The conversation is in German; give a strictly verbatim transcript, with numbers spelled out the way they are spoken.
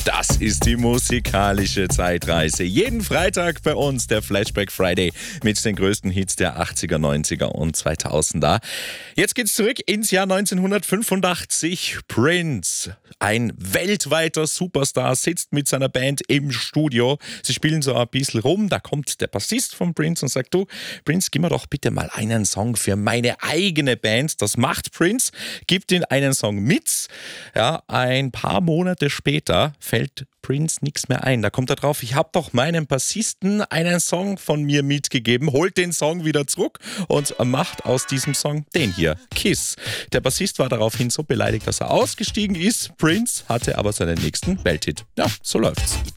Das ist die musikalische Zeitreise. Jeden Freitag bei uns der Flashback Friday mit den größten Hits der achtziger, neunziger und zweitausender. Jetzt geht's zurück ins Jahr neunzehnhundertfünfundachtzig. Prince, ein weltweiter Superstar, sitzt mit seiner Band im Studio. Sie spielen so ein bisschen rum. Da kommt der Bassist von Prince und sagt: Du, Prince, gib mir doch bitte mal einen Song für meine eigene Band. Das macht Prince, gibt ihm einen Song mit. Ja, ein paar Monate später fällt Prince nichts mehr ein. Da kommt er drauf: Ich habe doch meinem Bassisten einen Song von mir mitgegeben, holt den Song wieder zurück und macht aus diesem Song den hier, Kiss. Der Bassist war daraufhin so beleidigt, dass er ausgestiegen ist. Prince hatte aber seinen nächsten Welthit. Ja, so läuft's.